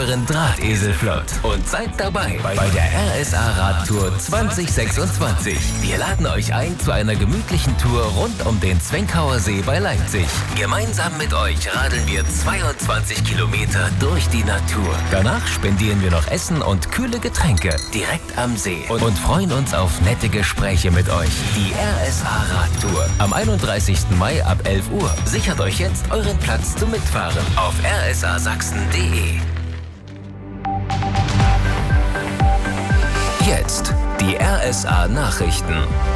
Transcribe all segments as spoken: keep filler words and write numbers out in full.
euren Drahtesel flott und seid dabei bei der R S A Radtour zwanzig sechsundzwanzig. Wir laden euch ein zu einer gemütlichen Tour rund um den Zwenkauer See bei Leipzig. Gemeinsam mit euch radeln wir zweiundzwanzig Kilometer durch die Natur. Danach spendieren wir noch Essen und kühle Getränke direkt am See und, und freuen uns auf nette Gespräche mit euch. Die R S A Radtour am einunddreißigsten Mai ab elf Uhr. Sichert euch jetzt euren Platz zum Mitfahren auf r s a sachsen punkt d e. Jetzt die R S A Nachrichten.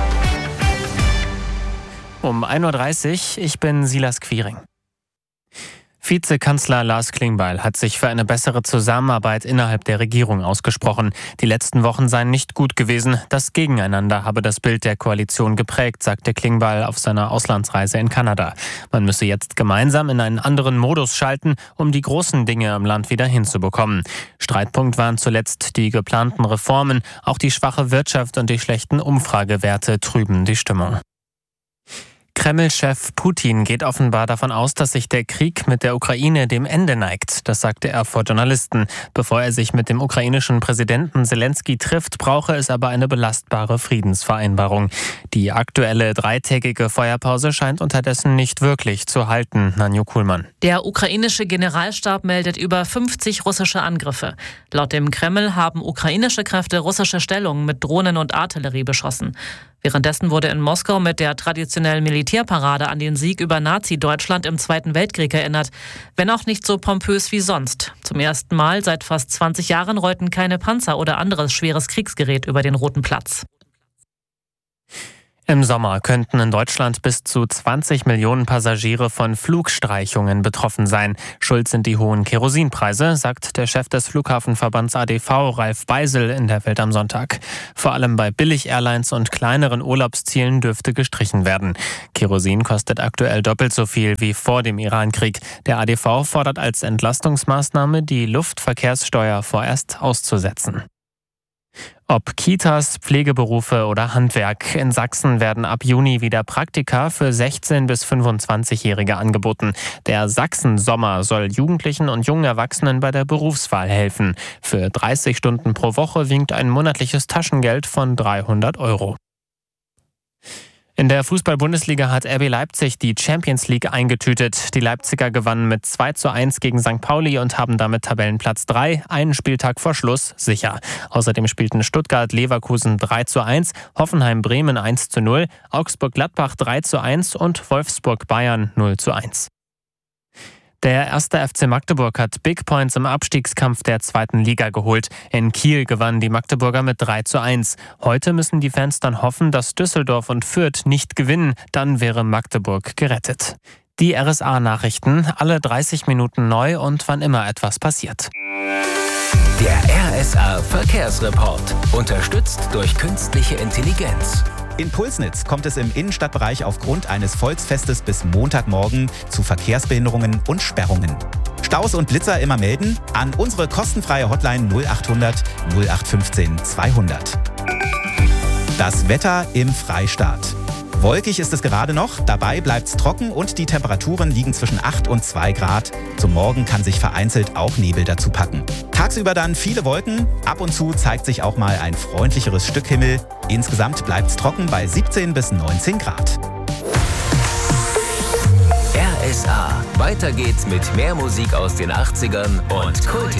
Um ein Uhr dreißig, ich bin Silas Quiring. Vizekanzler Lars Klingbeil hat sich für eine bessere Zusammenarbeit innerhalb der Regierung ausgesprochen. Die letzten Wochen seien nicht gut gewesen. Das Gegeneinander habe das Bild der Koalition geprägt, sagte Klingbeil auf seiner Auslandsreise in Kanada. Man müsse jetzt gemeinsam in einen anderen Modus schalten, um die großen Dinge im Land wieder hinzubekommen. Streitpunkt waren zuletzt die geplanten Reformen. Auch die schwache Wirtschaft und die schlechten Umfragewerte trüben die Stimmung. Kreml-Chef Putin geht offenbar davon aus, dass sich der Krieg mit der Ukraine dem Ende neigt. Das sagte er vor Journalisten. Bevor er sich mit dem ukrainischen Präsidenten Selenskyj trifft, brauche es aber eine belastbare Friedensvereinbarung. Die aktuelle dreitägige Feuerpause scheint unterdessen nicht wirklich zu halten, Nanju Kuhlmann. Der ukrainische Generalstab meldet über fünfzig russische Angriffe. Laut dem Kreml haben ukrainische Kräfte russische Stellungen mit Drohnen und Artillerie beschossen. Währenddessen wurde in Moskau mit der traditionellen Militärparade an den Sieg über Nazi-Deutschland im Zweiten Weltkrieg erinnert. Wenn auch nicht so pompös wie sonst. Zum ersten Mal seit fast zwanzig Jahren rollten keine Panzer oder anderes schweres Kriegsgerät über den Roten Platz. Im Sommer könnten in Deutschland bis zu zwanzig Millionen Passagiere von Flugstreichungen betroffen sein. Schuld sind die hohen Kerosinpreise, sagt der Chef des Flughafenverbands A D V, Ralf Beisel, in der Welt am Sonntag. Vor allem bei Billig-Airlines und kleineren Urlaubszielen dürfte gestrichen werden. Kerosin kostet aktuell doppelt so viel wie vor dem Irankrieg. Der A D V fordert als Entlastungsmaßnahme, die Luftverkehrssteuer vorerst auszusetzen. Ob Kitas, Pflegeberufe oder Handwerk, in Sachsen werden ab Juni wieder Praktika für sechzehn- bis fünfundzwanzigjährige angeboten. Der Sachsen-Sommer soll Jugendlichen und jungen Erwachsenen bei der Berufswahl helfen. Für dreißig Stunden pro Woche winkt ein monatliches Taschengeld von dreihundert Euro. In der Fußball-Bundesliga hat R B Leipzig die Champions League eingetütet. Die Leipziger gewannen mit zwei zu eins gegen Sankt Pauli und haben damit Tabellenplatz drei, einen Spieltag vor Schluss, sicher. Außerdem spielten Stuttgart-Leverkusen drei zu eins, Hoffenheim-Bremen eins zu null, Augsburg-Gladbach drei zu eins und Wolfsburg-Bayern null zu eins. Der erste F C Magdeburg hat Big Points im Abstiegskampf der zweiten Liga geholt. In Kiel gewannen die Magdeburger mit drei zu eins. Heute müssen die Fans dann hoffen, dass Düsseldorf und Fürth nicht gewinnen. Dann wäre Magdeburg gerettet. Die R S A-Nachrichten, alle dreißig Minuten neu und wann immer etwas passiert. Der R S A-Verkehrsreport, unterstützt durch künstliche Intelligenz. In Pulsnitz kommt es im Innenstadtbereich aufgrund eines Volksfestes bis Montagmorgen zu Verkehrsbehinderungen und Sperrungen. Staus und Blitzer immer melden an unsere kostenfreie Hotline null achthundert null acht fünfzehn zweihundert. Das Wetter im Freistaat. Wolkig ist es gerade noch, dabei bleibt es trocken und die Temperaturen liegen zwischen acht und zwei Grad. Zum Morgen kann sich vereinzelt auch Nebel dazu packen. Tagsüber dann viele Wolken, ab und zu zeigt sich auch mal ein freundlicheres Stück Himmel. Insgesamt bleibt es trocken bei siebzehn bis neunzehn Grad. R S A. Weiter geht's mit mehr Musik aus den achtzigern und Kult.